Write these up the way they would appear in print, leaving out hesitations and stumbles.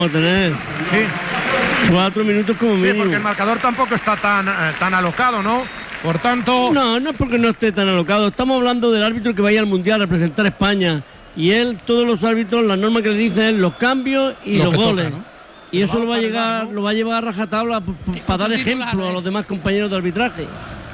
a tener. Sí. 4 minutos como mínimo. Sí, porque el marcador tampoco está tan alocado, ¿no? Por tanto... No es porque no esté tan alocado. Estamos hablando del árbitro que vaya al Mundial a representar a España. Y él, todos los árbitros, la norma que le dicen es los cambios y los goles. Toca, ¿no? Y eso lo va a llevar a rajatabla para dar ejemplo a los demás compañeros de arbitraje.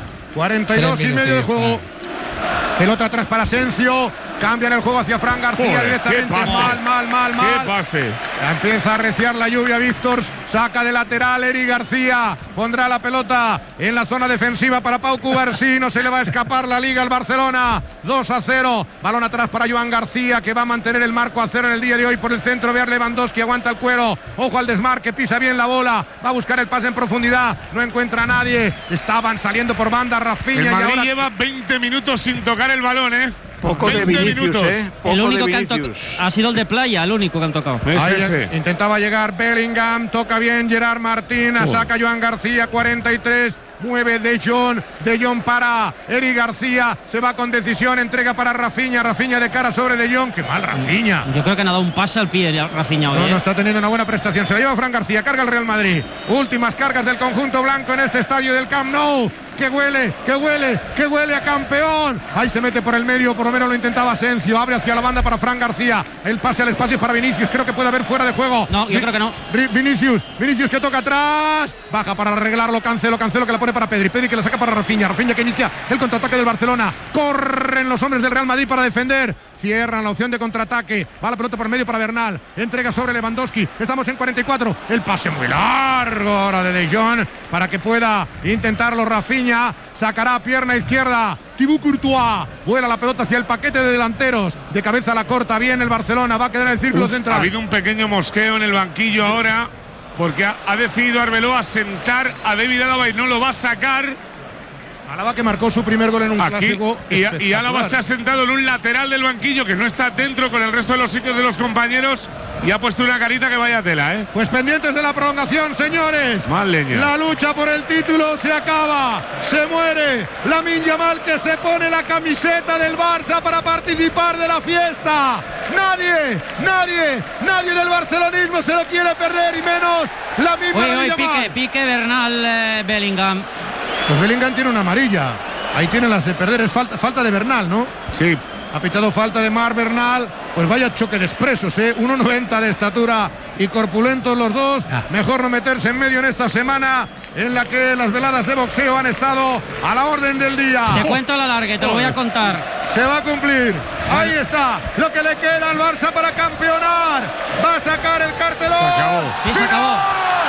42 y medio de juego. Pelota atrás para Asensio. Cambian el juego hacia Fran García. Directamente. Mal. ¿Qué pase? Empieza a arreciar la lluvia. Víctor saca de lateral. Eric García pondrá la pelota en la zona defensiva para Pau Cubarsí. No se le va a escapar la liga al Barcelona. 2-0. Balón atrás para Joan García, que va a mantener el marco a 0 en el día de hoy por el centro. Ver Lewandowski aguanta el cuero. Ojo al desmarque. Pisa bien la bola. Va a buscar el pase en profundidad. No encuentra a nadie. Estaban saliendo por banda Rafinha. El Madrid y ahora lleva 20 minutos sin tocar el balón, ¿eh? Poco de Vinicius, Poco el único de que Vinicius. ha sido el de Playa, el único que han tocado. Intentaba llegar Bellingham, toca bien Gerard Martín, saca Joan García, 43. Mueve De Jong para Eric García, se va con decisión, entrega para Rafinha de cara sobre De Jong. ¡Qué mal Rafinha! Yo creo que han dado un pase al pie Rafinha hoy. No está teniendo una buena prestación, se la lleva Fran García, carga el Real Madrid. Últimas cargas del conjunto blanco en este estadio del Camp Nou. Que huele a campeón. Ahí se mete por el medio, por lo menos lo intentaba Asensio. Abre hacia la banda para Fran García. El pase al espacio para Vinicius. Creo que puede haber fuera de juego. No, yo creo que no. Vinicius que toca atrás. Baja para arreglarlo. Cancelo que la pone para Pedri. Pedri que la saca para Rafinha que inicia el contraataque del Barcelona. Corren los hombres del Real Madrid para defender. Cierran la opción de contraataque. Va la pelota por medio para Bernal. Entrega sobre Lewandowski. Estamos en 44. El pase muy largo ahora de Jong para que pueda intentarlo Rafinha. Sacará pierna izquierda. Thibaut Courtois. Vuela la pelota hacia el paquete de delanteros. De cabeza la corta bien el Barcelona. Va a quedar en el círculo central. Ha habido un pequeño mosqueo en el banquillo ahora, porque ha decidido Arbeloa sentar a David Álava y no lo va a sacar. Álava que marcó su primer gol en un clásico. Y Álava se ha sentado en un lateral del banquillo que no está dentro con el resto de los sitios de los compañeros y ha puesto una carita que vaya tela, ¿eh? Pues pendientes de la prolongación, señores. Mal leña. La lucha por el título se acaba. Se muere Lamine Yamal, que se pone la camiseta del Barça para participar de la fiesta. Nadie del barcelonismo se lo quiere perder, y menos Lamine Yamal. Pique Bernal, Bellingham. Pues Bellingham tiene una amarilla. Ahí tienen las de perder. Es falta de Bernal, ¿no? Sí. Ha pitado falta de Marc Bernal. Pues vaya choque de expresos, ¿eh? 1,90 de estatura y corpulentos los dos. Mejor no meterse en medio en esta semana en la que las veladas de boxeo han estado a la orden del día. Te cuento a la larga, te lo voy a contar. Se va a cumplir. Ahí está lo que le queda al Barça para campeonar. Va a sacar el cartelón. Se acabó. Sí, se acabó.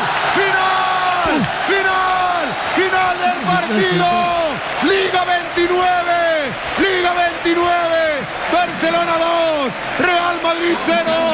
Final del partido. Liga 29. Barcelona 2. Real Madrid 0.